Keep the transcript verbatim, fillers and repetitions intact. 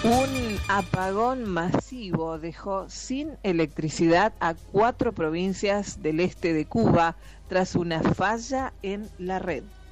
Un apagón masivo dejó sin electricidad a cuatro provincias del este de Cuba tras una falla en la red.